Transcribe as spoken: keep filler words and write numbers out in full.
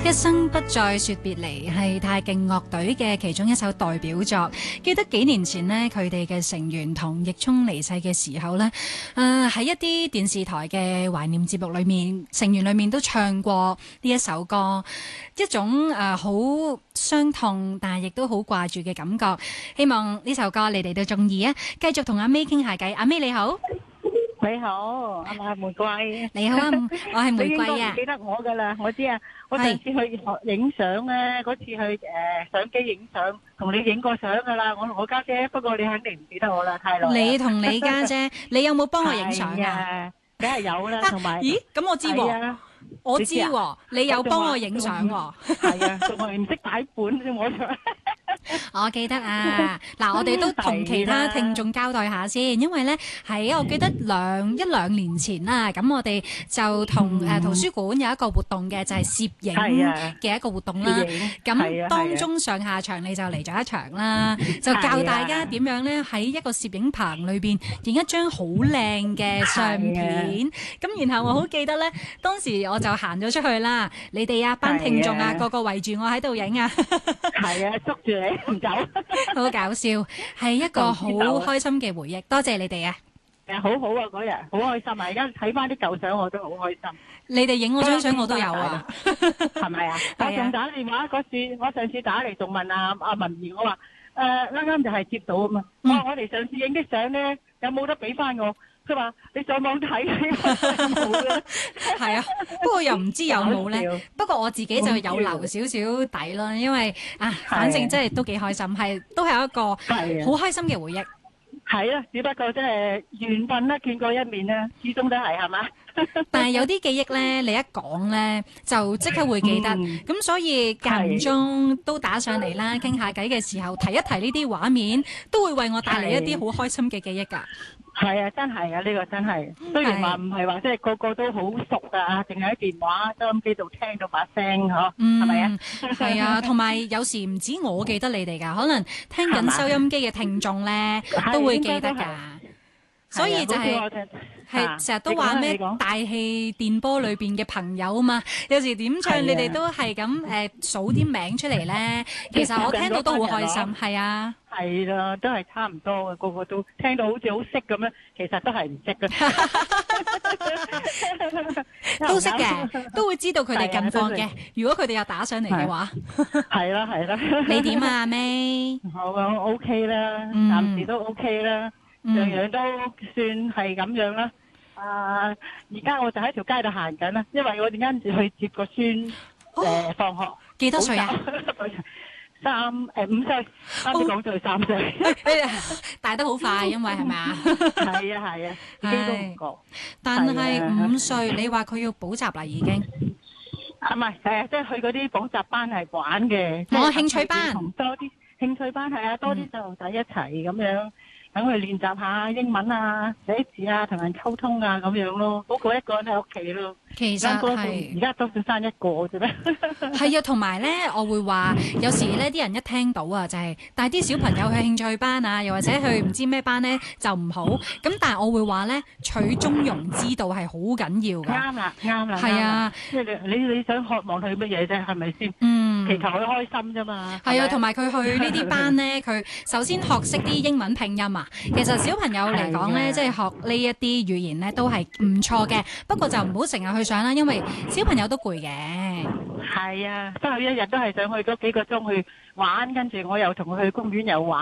一生不再說別離係太勁樂隊嘅其中一首代表作。記得幾年前呢，佢哋嘅成員唐奕聰離世嘅時候呢，誒、呃、喺一啲電視台嘅懷念節目裏面，成員裏面都唱過呢一首歌，一種誒好傷痛，但係亦都好掛住嘅感覺。希望呢首歌你哋都中意啊！繼續同阿 May 傾下偈，阿 May 你好。 你好，係咪玫瑰？ 你好啊，我係玫瑰啊。 你應該唔記得我噶啦，我知啊。我上次去學影相咧，嗰次去誒相機影相，同你影過相噶啦。我同我家姐，不過你肯定唔記得我啦，太耐。 你同你家姐，你有冇幫我影相啊？ 梗係有啦，同埋。 咦？咁我知喎，我知喎，你有幫我影相喎。係啊，仲係唔識擺本啫，我。 我記得啊，嗱，我哋都同其他聽眾交代下先，因為咧喺我記得兩一兩年前啦，咁我哋就同誒圖書館有一個活動嘅，就係攝影嘅一個活動啦。咁當中上下場你就嚟咗一場啦，就教大家點樣咧喺一個攝影棚裏邊影一張好靚嘅相片。咁然後我好記得咧，當時我就行咗出去啦，你哋啊班聽眾啊個個圍住我喺度影啊， 係啊，捉住你。唔走， 好搞笑，係一個好開心嘅回憶。多謝你哋啊！ 誒，好好啊，嗰日好開心啊！而家睇翻啲舊相，我都好開心。 你哋影我張相，我都有啊， 係咪啊？我仲打電話嗰次，我上次打嚟仲問阿阿文儀，我話誒啱啱就係接到啊嘛。我話我哋上次影啲相咧，有冇得俾翻我？佢話你上網睇冇啦， 係啊，不過又唔知有冇咧。不過我自己就有留少少底啦，因為啊，反正真係都幾開心，係都係一個好開心嘅回憶。 係啊，只不過真係緣分啦，見過一面啦，始終都係係嘛。 但係有啲記憶咧，你一講咧就即刻會記得，咁、嗯、所以間中都打上嚟啦，傾下偈嘅時候提一提呢啲畫面，都會為我帶嚟一啲好開心嘅記憶㗎。 係啊，真係啊，呢、這個真係。雖然話唔係話即係個個都好熟啊，淨係喺電話收音機度聽到把聲嗬，係咪啊？ 係啊，同埋有，有時唔止我記得你哋㗎，可能聽緊收音機嘅聽眾咧都會記得㗎。所以就係係成日都話咩大氣電波裏邊嘅朋友啊嘛，有時點唱你哋都係咁誒數啲名出嚟咧，其實我聽到都好開心，係啊， 係啦，都係差唔多嘅，個個都聽到好似好識咁樣，其實都係唔識嘅， 都識嘅，都會知道佢哋近況嘅。如果佢哋有打上嚟嘅話， 係啦係啦， 你點啊 May？ 好啊 OK 啦，暫時都 OK 啦。樣樣都算係咁樣啦。啊，而家我就喺條街度行緊啦，因為我哋跟住去接個孫誒、哦呃、放學。幾多歲啊？三誒、呃、五歲，啱先講咗佢三歲。 大得好快，因為係咪啊？ 係啊係啊，自己都唔覺。 但係五歲，你話佢要補習啦已經？ 啊唔係，誒即係去嗰啲補習班係玩嘅。 我興趣班。 同多啲興趣班係啊，多啲細路仔一齊咁樣。等佢練習下英文啊、寫字啊、同人溝通啊咁樣咯，好過一個人喺屋企咯。 其實係而家都算生一個啫咩？ 係啊，同埋咧，我會話有時咧，啲人一聽到啊，就係帶啲小朋友去興趣班啊，又或者去唔知咩班咧，就唔好。咁但係我會話咧，取中庸之道係好緊要㗎。啱啦，啱啦。係啊，即係你你你想渴望佢乜嘢啫？係咪先？嗯，祈求佢開心啫嘛。係啊， 同埋佢去呢啲班咧，佢首先學識啲英文拼音啊。其實小朋友嚟講咧，即係學呢一啲語言咧，都係唔錯嘅。不過就唔好成日去上啦，因為小朋友都攰嘅。 係啊，翻去一日都係上去嗰幾個鐘去玩，跟住我又同佢去公園又玩。